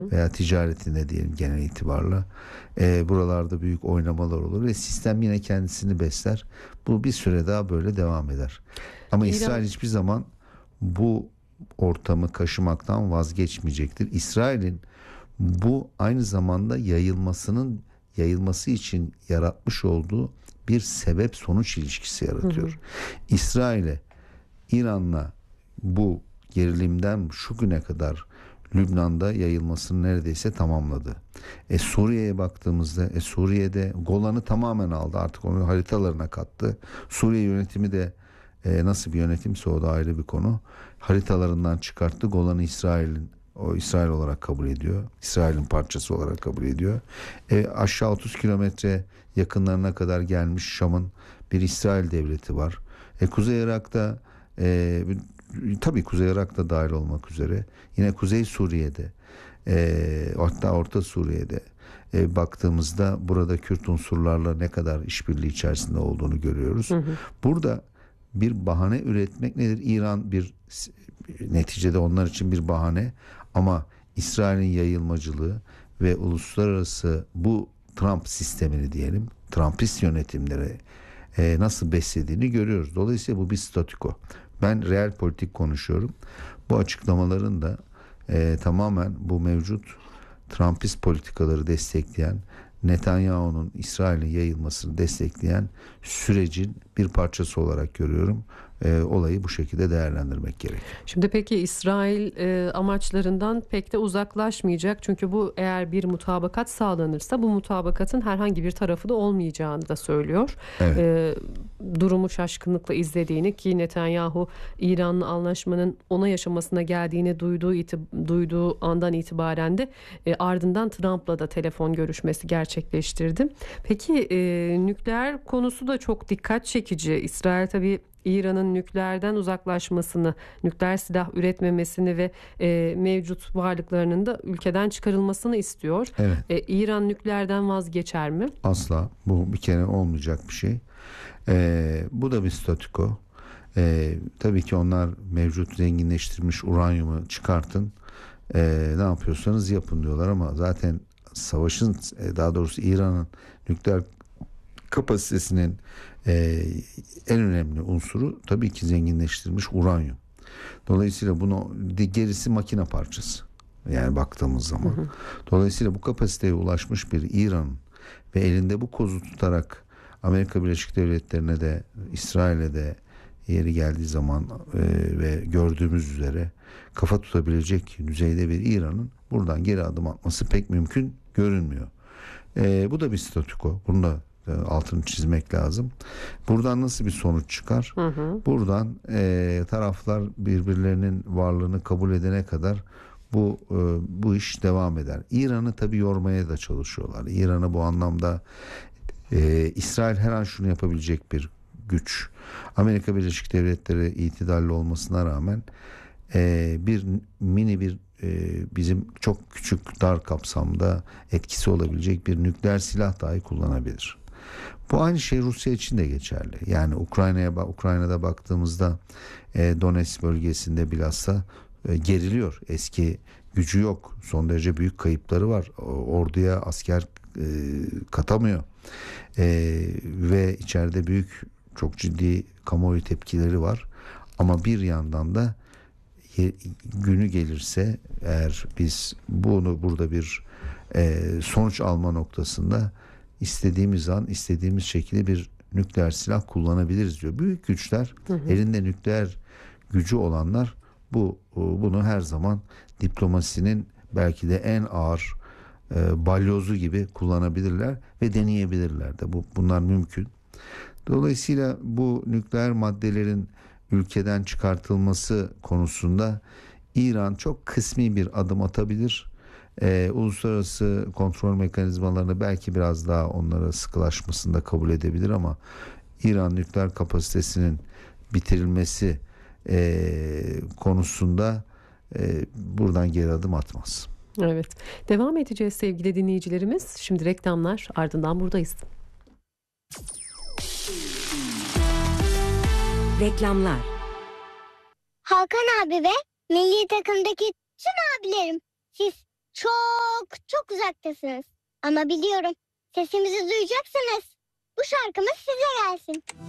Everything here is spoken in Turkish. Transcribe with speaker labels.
Speaker 1: veya ticaretinde diyelim genel itibarla buralarda büyük oynamalar olur ve sistem yine kendisini besler. Bu bir süre daha böyle devam eder. Ama İsrail hiçbir zaman bu ortamı kaşımaktan vazgeçmeyecektir. İsrail'in bu aynı zamanda yayılması için yaratmış olduğu bir sebep sonuç ilişkisi yaratıyor. İsrail'e, İran'la bu gerilimden şu güne kadar Lübnan'da yayılmasını neredeyse tamamladı. Suriye'ye baktığımızda Suriye'de Golan'ı tamamen aldı, artık onu haritalarına kattı. Suriye yönetimi de nasıl bir yönetimse o da ayrı bir konu. Haritalarından çıkarttı. Golan'ı İsrail olarak kabul ediyor. İsrail'in parçası olarak kabul ediyor. Aşağı 30 kilometre yakınlarına kadar gelmiş Şam'ın bir İsrail devleti var. Kuzey Irak'ta tabii Kuzey Irak'ta dahil olmak üzere yine Kuzey Suriye'de hatta Orta Suriye'de baktığımızda burada Kürt unsurlarla ne kadar işbirliği içerisinde olduğunu görüyoruz. Burada bir bahane üretmek nedir? İran neticede onlar için bir bahane, ama İsrail'in yayılmacılığı ve uluslararası bu Trump sistemini diyelim, Trumpist yönetimleri nasıl beslediğini görüyoruz. Dolayısıyla bu bir statüko. Ben real politik konuşuyorum. Bu açıklamaların da tamamen bu mevcut Trumpist politikaları destekleyen, Netanyahu'nun İsrail'in yayılmasını destekleyen sürecin bir parçası olarak görüyorum. Olayı bu şekilde değerlendirmek gerek.
Speaker 2: Şimdi peki İsrail amaçlarından pek de uzaklaşmayacak. Çünkü bu, eğer bir mutabakat sağlanırsa bu mutabakatın herhangi bir tarafı da olmayacağını da söylüyor.
Speaker 1: Evet.
Speaker 2: Durumu şaşkınlıkla izlediğini, ki Netanyahu İran'la anlaşmanın ona yaşamasına geldiğini duyduğu andan itibaren de ardından Trump'la da telefon görüşmesi gerçekleştirdi. Peki nükleer konusu da çok dikkat çekici. İsrail tabii İran'ın nükleerden uzaklaşmasını, nükleer silah üretmemesini ve mevcut varlıklarının da ülkeden çıkarılmasını istiyor.
Speaker 1: Evet.
Speaker 2: İran nükleerden vazgeçer mi?
Speaker 1: Asla. Bu bir kere olmayacak bir şey. Bu da bir statüko. Tabii ki onlar mevcut zenginleştirilmiş uranyumu çıkartın, ne yapıyorsanız yapın diyorlar, ama zaten savaşın, daha doğrusu İran'ın nükleer kapasitesinin en önemli unsuru tabii ki zenginleştirilmiş uranyum. Dolayısıyla gerisi makine parçası. Yani baktığımız zaman. Dolayısıyla bu kapasiteye ulaşmış bir İran ve elinde bu kozu tutarak Amerika Birleşik Devletleri'ne de İsrail'e de yeri geldiği zaman ve gördüğümüz üzere kafa tutabilecek düzeyde bir İran'ın buradan geri adım atması pek mümkün görünmüyor. Bu da bir statüko. Bunu da altını çizmek lazım. Buradan nasıl bir sonuç çıkar? Buradan taraflar birbirlerinin varlığını kabul edene kadar bu iş devam eder. İran'ı tabii yormaya da çalışıyorlar. İran'ı bu anlamda İsrail her an şunu yapabilecek bir güç. Amerika Birleşik Devletleri itidalli olmasına rağmen bir bizim çok küçük, dar kapsamda etkisi olabilecek bir nükleer silah dahi kullanabilir. Bu aynı şey Rusya için de geçerli. Yani Ukrayna'da baktığımızda Donetsk bölgesinde bilhassa geriliyor. Eski gücü yok. Son derece büyük kayıpları var. Orduya asker katamıyor. Ve içeride çok ciddi kamuoyu tepkileri var. Ama bir yandan da günü gelirse, eğer biz burada bir sonuç alma noktasında istediğimiz an istediğimiz şekilde bir nükleer silah kullanabiliriz diyor. Büyük güçler, elinde nükleer gücü olanlar bunu her zaman diplomasinin belki de en ağır balyozu gibi kullanabilirler ve deneyebilirler de. Bunlar mümkün. Dolayısıyla bu nükleer maddelerin ülkeden çıkartılması konusunda İran çok kısmi bir adım atabilir. Uluslararası kontrol mekanizmalarını belki biraz daha onlara sıkılaşmasını da kabul edebilir, ama İran nükleer kapasitesinin bitirilmesi konusunda buradan geri adım atmaz.
Speaker 2: Evet. Devam edeceğiz sevgili dinleyicilerimiz. Şimdi reklamlar, ardından buradayız.
Speaker 3: Reklamlar.
Speaker 4: Hakan abi ve milli takımdaki tüm abilerim, siz
Speaker 3: çok çok uzaktasınız. Ama biliyorum, sesimizi duyacaksınız. Bu şarkımız size gelsin.